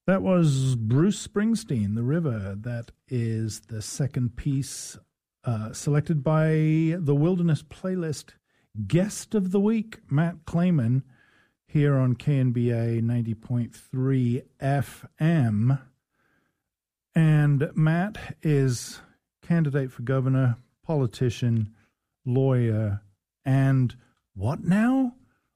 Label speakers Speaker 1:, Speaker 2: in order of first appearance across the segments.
Speaker 1: That was Bruce Springsteen, The River. That is the second piece selected by the Wilderness Playlist Guest of the Week, Matt Clayman, here on KNBA 90.3 FM. And Matt is candidate for governor, politician, lawyer, and what now?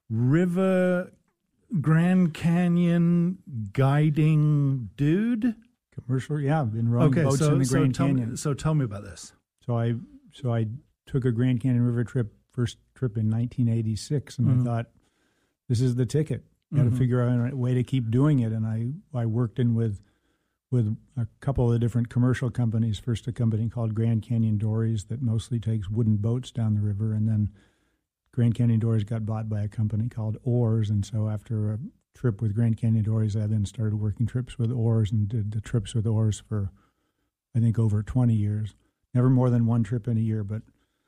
Speaker 1: Grand Canyon guiding dude?
Speaker 2: Commercial, yeah. I've been rowing boats in the Grand Canyon.
Speaker 1: So tell me about this.
Speaker 2: So I took a Grand Canyon River trip, first trip in 1986, and I thought, this is the ticket. Got to figure out a way to keep doing it. And I worked in with a couple of different commercial companies. First, a company called Grand Canyon Dories that mostly takes wooden boats down the river, and then Grand Canyon Dories got bought by a company called Oars, and so after a trip with Grand Canyon Dories, I then started working trips with Oars and did the trips with Oars for, I think, over 20 years. Never more than one trip in a year, but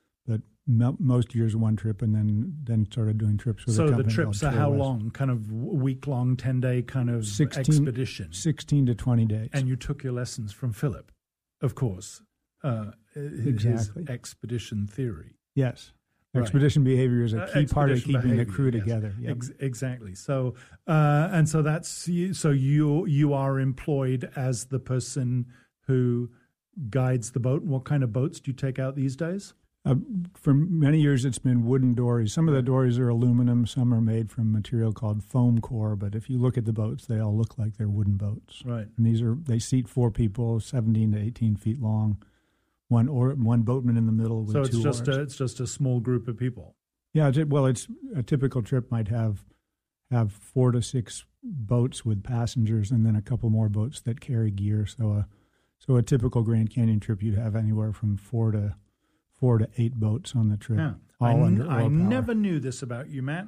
Speaker 2: most years one trip, and then started doing trips with a company.
Speaker 1: So the trips are how long? Kind of week-long, 10-day kind of expedition?
Speaker 2: 16 to 20 days.
Speaker 1: And you took your lessons from Philip, of course,
Speaker 2: exactly.
Speaker 1: His expedition theory.
Speaker 2: Yes. Expedition behavior is a key part of keeping the crew together.
Speaker 1: Yep. Exactly. So, and so that's so you are employed as the person who guides the boat. And what kind of boats do you take out these days?
Speaker 2: For many years, it's been wooden dories. Some of the dories are aluminum. Some are made from material called foam core. But if you look at the boats, they all look like they're wooden boats.
Speaker 1: Right.
Speaker 2: And they seat 4 people, 17 to 18 feet long. One boatman in the middle with 2 oars.
Speaker 1: So it's just a small group of people.
Speaker 2: Yeah, it's a typical trip might have 4 to 6 boats with passengers, and then a couple more boats that carry gear. So a typical Grand Canyon trip, you'd have anywhere from 4 to 8 boats on the trip.
Speaker 1: Yeah.
Speaker 2: All under oil power.
Speaker 1: Never knew this about you, Matt.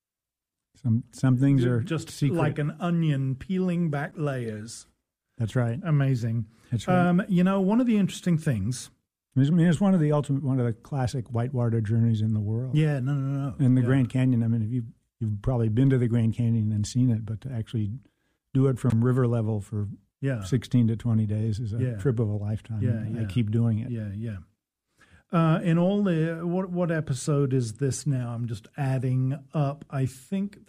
Speaker 2: Some things are
Speaker 1: just
Speaker 2: secret.
Speaker 1: Like an onion peeling back layers.
Speaker 2: That's right.
Speaker 1: Amazing.
Speaker 2: That's right.
Speaker 1: One of the interesting things.
Speaker 2: I mean, it's one of the classic whitewater journeys in the world.
Speaker 1: Yeah, no.
Speaker 2: And the Grand Canyon. I mean, if you've probably been to the Grand Canyon and seen it, but to actually do it from river level for 16 to 20 days is a trip of a lifetime.
Speaker 1: Yeah.
Speaker 2: I keep doing it.
Speaker 1: Yeah. In all the what episode is this now? I'm just adding up. I think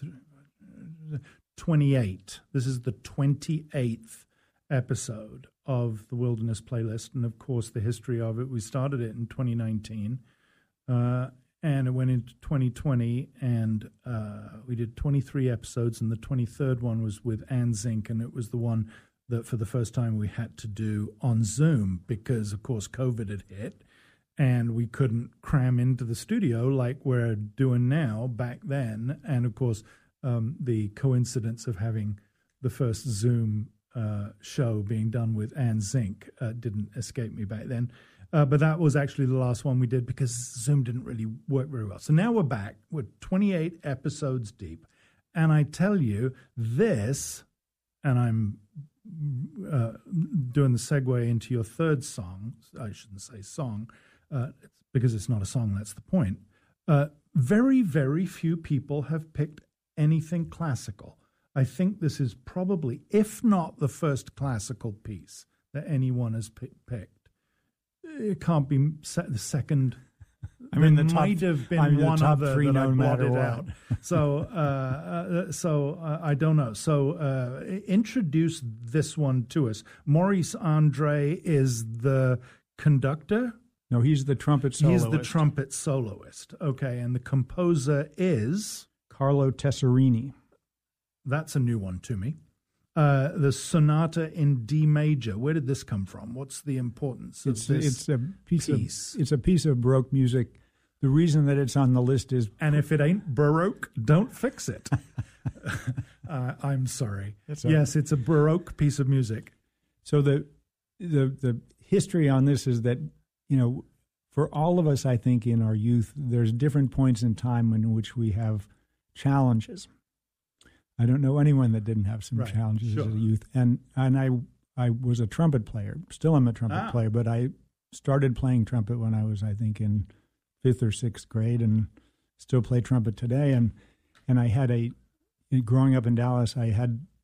Speaker 1: 28. This is the 28th episode of the Wilderness Playlist, and of course the history of it. We started it in 2019, and it went into 2020, and we did 23 episodes, and the 23rd one was with Ann Zink, and it was the one that for the first time we had to do on Zoom because, of course, COVID had hit, and we couldn't cram into the studio like we're doing now back then, and of course the coincidence of having the first Zoom show being done with Ann Zink didn't escape me back then. But that was actually the last one we did because Zoom didn't really work very well. So now we're back. We're 28 episodes deep. And I tell you this, and I'm doing the segue into your third song. I shouldn't say song, because it's not a song, that's the point. Very, very few people have picked anything classical. I think this is probably, if not the first classical piece that anyone has picked. It can't be the second. I mean, there might have been one other that I blotted out. So I don't know. So introduce this one to us. Maurice Andre is the conductor.
Speaker 2: No, he's the trumpet soloist.
Speaker 1: He's the trumpet soloist. Okay, and the composer is
Speaker 2: Carlo Tesserini.
Speaker 1: That's a new one to me. The Sonata in D major. Where did this come from? What's the importance of this
Speaker 2: It's a piece. It's a piece of Baroque music. The reason that it's on the list is...
Speaker 1: And if it ain't Baroque, don't fix it. I'm sorry. Yes, it's a Baroque piece of music.
Speaker 2: So the history on this is that, for all of us, I think, in our youth, there's different points in time in which we have challenges. I don't know anyone that didn't have some challenges as a youth. And I was a trumpet player. Still am a trumpet player, but I started playing trumpet when I was, I think, in 5th or 6th grade, and still play trumpet today. And I had growing up in Dallas, I had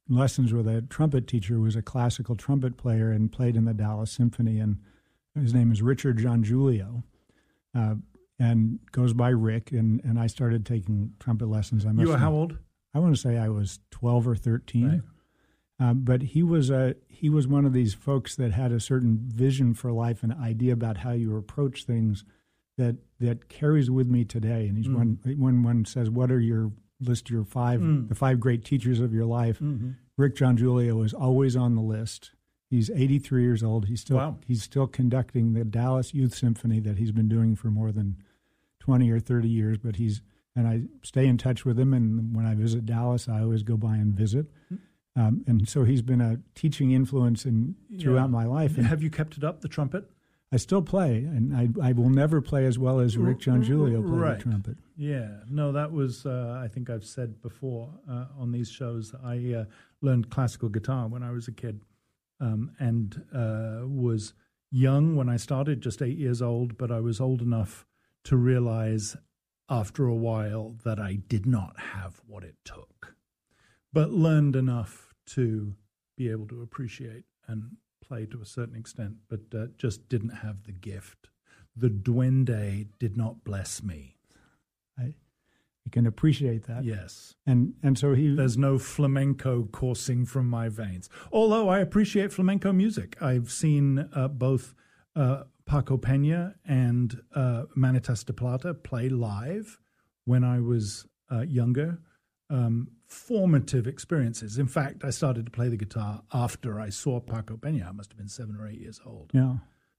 Speaker 2: lessons with a trumpet teacher who was a classical trumpet player and played in the Dallas Symphony, and his name is Richard Giangiulio, and goes by Rick, and I started taking trumpet lessons.
Speaker 1: You were how old?
Speaker 2: I want to say I was 12 or 13. Right. But he was one of these folks that had a certain vision for life, an idea about how you approach things that carries with me today. And he's when one says, what are your list your the five great teachers of your life, Rick Giangiulio is always on the list. He's 83 years old. He's still conducting the Dallas Youth Symphony that he's been doing for more than 20 or 30 years. But and I stay in touch with him, and when I visit Dallas, I always go by and visit. And so he's been a teaching influence throughout my life. And
Speaker 1: have you kept it up, the trumpet?
Speaker 2: I still play, and I will never play as well as Rick Giangiulio played the trumpet.
Speaker 1: Yeah. No, that was, I think I've said before on these shows, I learned classical guitar when I was a kid and was young when I started, just 8 years old, but I was old enough to realize after a while that I did not have what it took, but learned enough to be able to appreciate and play to a certain extent, but just didn't have the gift. The duende did not bless me.
Speaker 2: I can appreciate that.
Speaker 1: Yes.
Speaker 2: And so
Speaker 1: there's no flamenco coursing from my veins. Although I appreciate flamenco music. I've seen both Paco Peña and Manitas de Plata play live when I was younger. Formative experiences. In fact, I started to play the guitar after I saw Paco Peña. I must have been 7 or 8 years old.
Speaker 2: Yeah.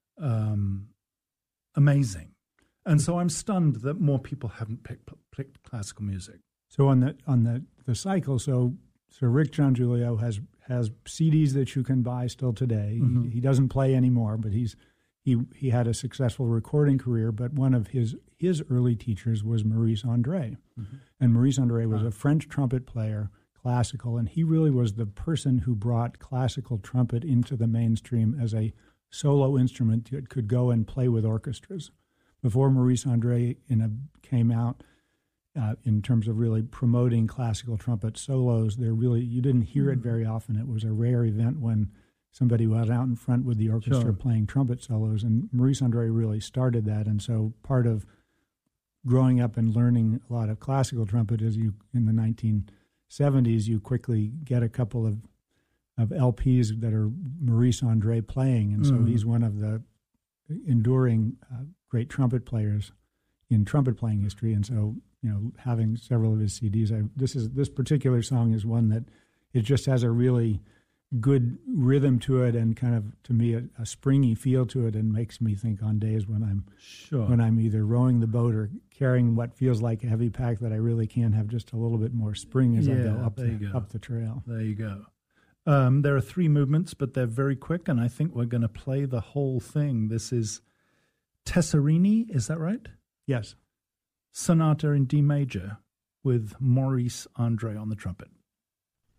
Speaker 1: Amazing. And so I'm stunned that more people haven't picked classical music.
Speaker 2: So on the cycle, so Rick Giangiulio has CDs that you can buy still today. Mm-hmm. He doesn't play anymore, but he had a successful recording career. But one of his early teachers was Maurice André. Mm-hmm. And Maurice André was a French trumpet player, classical, and he really was the person who brought classical trumpet into the mainstream as a solo instrument that could go and play with orchestras. Before Maurice André came out in terms of really promoting classical trumpet solos, you didn't hear it very often. It was a rare event when somebody was out in front with the orchestra playing trumpet solos, and Maurice André really started that. And so part of growing up and learning a lot of classical trumpet is in the 1970s, you quickly get a couple of LPs that are Maurice André playing. And so he's one of the enduring great trumpet players in trumpet playing history. And so, having several of his CDs, this particular song is one that it just has a really good rhythm to it and kind of, to me, a springy feel to it, and makes me think on days when I'm either rowing the boat or carrying what feels like a heavy pack that I really can have just a little bit more spring as I go up the trail.
Speaker 1: There you go. There are 3 movements, but they're very quick, and I think we're going to play the whole thing. This is Tesserini, is that right?
Speaker 2: Yes.
Speaker 1: Sonata in D major with Maurice André on the trumpet.